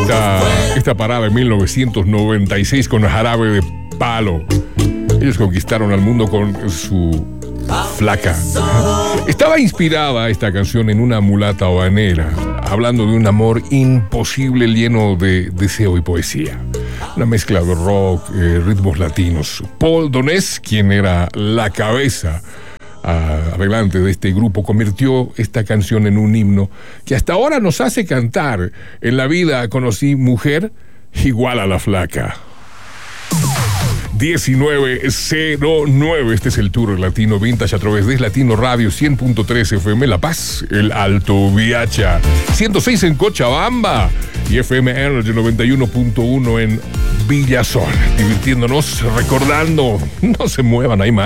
esta parada en 1996 con Jarabe de Palo. Ellos conquistaron al mundo con su Flaca. Estaba inspirada esta canción en una mulata habanera, hablando de un amor imposible lleno de deseo y poesía. Una mezcla de rock, ritmos latinos. Paul Donés, quien era la cabeza adelante de este grupo, convirtió esta canción en un himno que hasta ahora nos hace cantar. En la vida conocí mujer igual a la Flaca. 1909. Este es el Tour Latino Vintage a través de Latino Radio 100.3 FM La Paz, el Alto Viacha, 106 en Cochabamba y FM Energy 91.1 en Villazón. Divirtiéndonos, recordando, no se muevan, hay más.